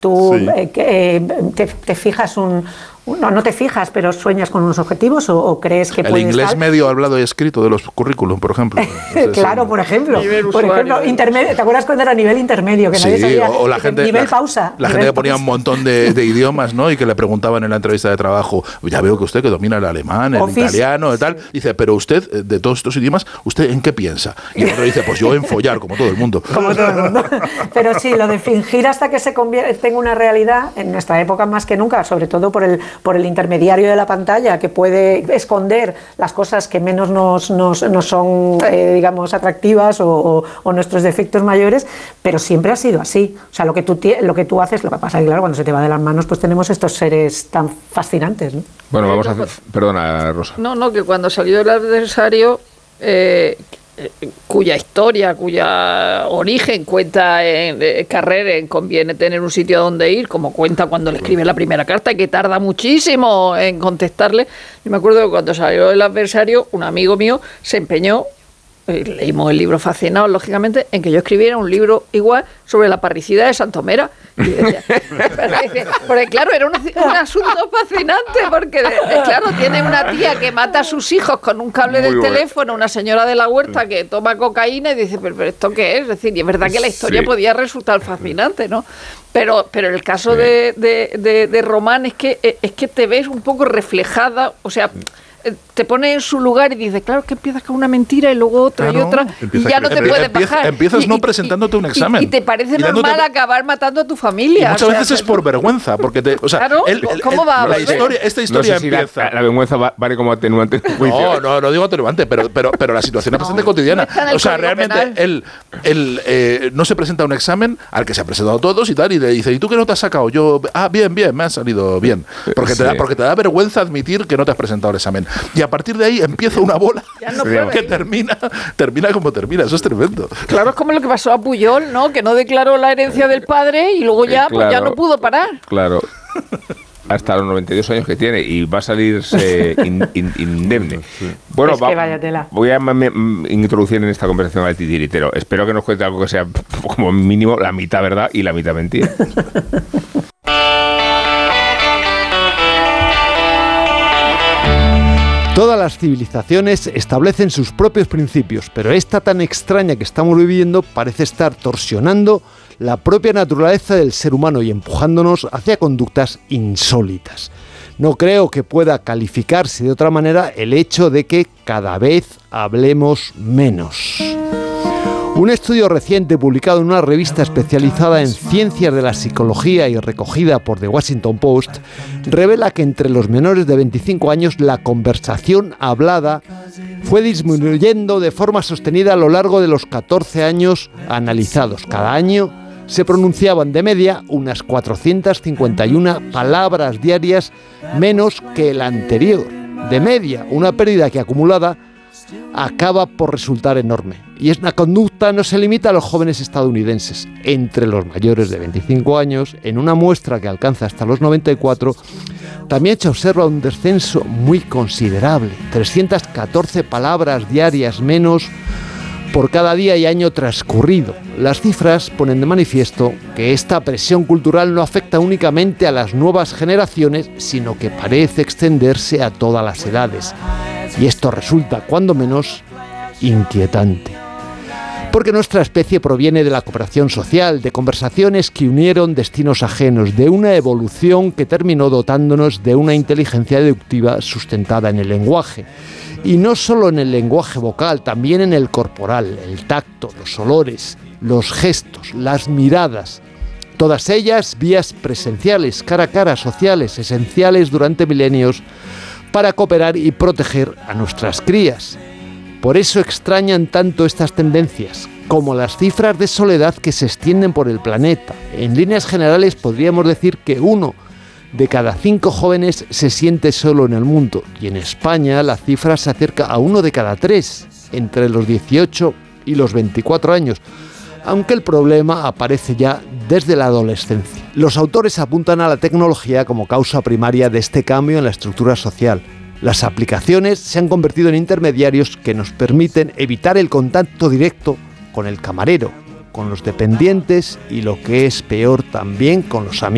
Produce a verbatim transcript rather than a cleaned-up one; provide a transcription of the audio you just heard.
¿Tú Sí. eh, que, eh, te, te fijas un... No, no te fijas, pero sueñas con unos objetivos o, o crees que El puedes inglés tal? medio hablado y escrito de los currículum, por ejemplo. Ese es Claro, el- por ejemplo. Nivel Por usuario, ejemplo, ¿eh? intermedio. ¿Te acuerdas cuando era nivel intermedio? Que nadie Sí, sabía. o, o la que gente, nivel la, pausa. la nivel gente que ponía un pausa. montón de, de idiomas, ¿no? Y que le preguntaban en la entrevista de trabajo, ya veo que usted que domina el alemán, el Office. italiano, y tal. Dice, pero usted, eh, de todos estos idiomas, ¿usted en qué piensa? Y el otro dice, pues yo en follar, como todo el mundo. Como todo el mundo. Pero sí, lo de fingir hasta que se convierte en una realidad, en nuestra época más que nunca, sobre todo por el, por el intermediario de la pantalla, que puede esconder las cosas que menos nos, nos, nos son, eh, digamos, atractivas o, o, o nuestros defectos mayores, pero siempre ha sido así. O sea, lo que tú, tie- lo que tú haces, lo que pasa es que, claro, cuando se te va de las manos, pues tenemos estos seres tan fascinantes, ¿no? Bueno, vamos a hacer... Perdona, Rosa. No, no, que cuando salió El adversario, eh, eh, cuya historia, cuya origen cuenta en eh, Carrera, en Conviene tener un sitio a donde ir, como cuenta cuando le escribe la primera carta, que tarda muchísimo en contestarle. Yo me acuerdo que cuando salió El adversario, un amigo mío se empeñó, eh, leímos el libro fascinados, lógicamente, en que yo escribiera un libro igual sobre la parricida de Santomera. Y decía, pero dice, porque claro, era un, un asunto fascinante, porque eh, claro, tiene una tía que mata a sus hijos con un cable Muy del bueno. teléfono, una señora de la huerta que toma cocaína y dice, pero, pero ¿esto qué es? Es decir, y es verdad que la historia Sí. podía resultar fascinante, ¿no? Pero, pero el caso de, de, de, de Román es que, eh, es que te ves un poco reflejada, o sea... eh, te pones en su lugar y dices, claro, que empiezas con una mentira y luego otra y Claro, otra, y empieza a ya no te crecer. puedes Empieza- bajar. empiezas Y- no y- presentándote un y- examen. Y, te parece Y dándote- normal acabar matando a tu Y familia. muchas o sea, veces es por vergüenza, porque te, o sea, Claro, el- el- ¿cómo el- va a la volver? historia, esta No historia sé si la, empieza. la vergüenza va- vale como atenuante en un juicio. No, no, no digo atenuante, pero, pero, pero la situación es bastante cotidiana. no está en el O sea, Código realmente Penal. él, él eh, no se presenta a un examen al que se han presentado todos y tal, y le dice, ¿y tú qué nota has sacado? Yo, ah, bien, bien, me ha salido bien. Porque te, da, Sí. porque te da vergüenza admitir que no te has presentado el examen. Y a partir de ahí empieza una bola Ya no Sí, puedes. que termina, termina como termina. Eso es tremendo. Claro, es como lo que pasó a Puyol, ¿no? Que no declaró la herencia del padre y luego ya, Eh, pues ya claro. no pudo parar. Claro. Hasta los noventa y dos años que tiene y va a salirse in- in- indemne. Bueno, Es que vaya tela. voy a me- me- introducir en esta conversación al titiritero. Espero que nos cuente algo que sea como mínimo la mitad verdad y la mitad mentira. Todas las civilizaciones establecen sus propios principios, pero esta tan extraña que estamos viviendo parece estar torsionando la propia naturaleza del ser humano y empujándonos hacia conductas insólitas. No creo que pueda calificarse de otra manera el hecho de que cada vez hablemos menos. Un estudio reciente publicado en una revista especializada en ciencias de la psicología y recogida por The Washington Post revela que entre los menores de veinticinco años la conversación hablada fue disminuyendo de forma sostenida a lo largo de los catorce años analizados. Cada año se pronunciaban de media unas cuatrocientas cincuenta y una palabras diarias menos que el anterior. De media, una pérdida que acumulada acaba por resultar enorme. Y esta conducta no se limita a los jóvenes estadounidenses. Entre los mayores de veinticinco años, en una muestra que alcanza hasta los noventa y cuatro, también se observa un descenso muy considerable. trescientas catorce palabras diarias menos por cada día y año transcurrido. Las cifras ponen de manifiesto que esta presión cultural no afecta únicamente a las nuevas generaciones, sino que parece extenderse a todas las edades. Y esto resulta, cuando menos, inquietante. Porque nuestra especie proviene de la cooperación social, de conversaciones que unieron destinos ajenos, de una evolución que terminó dotándonos de una inteligencia deductiva sustentada en el lenguaje. Y no solo en el lenguaje vocal, también en el corporal, el tacto, los olores, los gestos, las miradas. Todas ellas vías presenciales, cara a cara, sociales, esenciales durante milenios para cooperar y proteger a nuestras crías. Por eso extrañan tanto estas tendencias, como las cifras de soledad que se extienden por el planeta. En líneas generales podríamos decir que uno de cada cinco jóvenes se siente solo en el mundo, y en España la cifra se acerca a uno de cada tres, entre los dieciocho y los veinticuatro años, aunque el problema aparece ya desde la adolescencia. Los autores apuntan a la tecnología como causa primaria de este cambio en la estructura social. Las aplicaciones se han convertido en intermediarios que nos permiten evitar el contacto directo con el camarero, con los dependientes y, lo que es peor, también con los amigos.